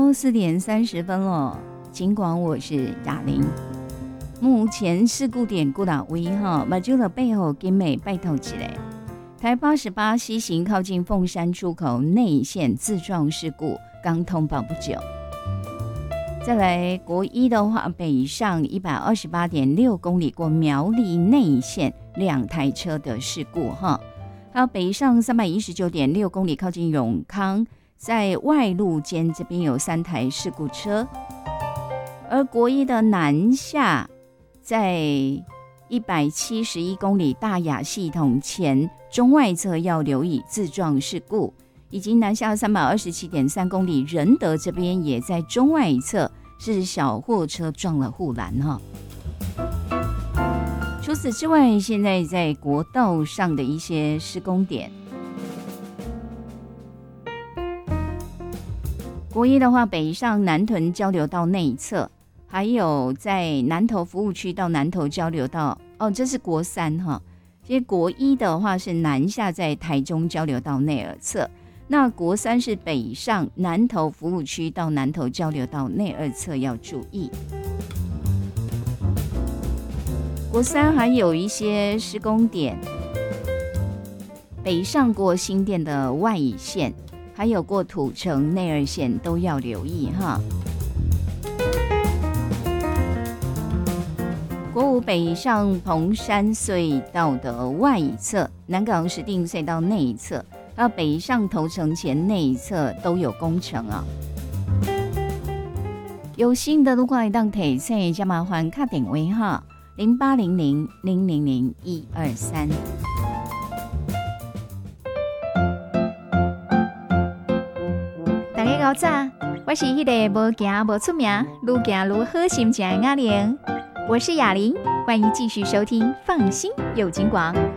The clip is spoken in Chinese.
喽，4:30了。尽管我是雅玲，目前事故点顾大威哈，目睭的背后跟美拜托起来。台88西行靠近凤山出口内线自撞事故刚通报不久。再来国一的话，北上128.6公里过苗栗内线2台车的事故哈，还有北上319.6公里靠近永康，在外路间这边有3台事故车。而国一的南下在171公里大雅系统前中外侧要留意自撞事故，以及南下327.3公里仁德这边也在中外侧是小货车撞了护栏哈。除此之外，现在在国道上的一些施工点，国一的话，北上南屯交流道内侧，还有在南投服务区到南投交流道，这是国三哈。其实国一的话是南下在台中交流道内二侧，那国三是北上南投服务区到南投交流道内二侧要注意。国三还有一些施工点，北上过新店的外乙线，还有过土城内二线都要留意哈。国五北上蓬山隧道的外乙侧，南港石碇隧道内侧，还有北上头城前内侧都有工程啊。有新的路况当提醒，就麻烦打电话哈，0800-000-123。大家好早，我是迄个无行无出名，愈行愈好心情的雅玲。我是雅玲，欢迎继续收听《放心有金广》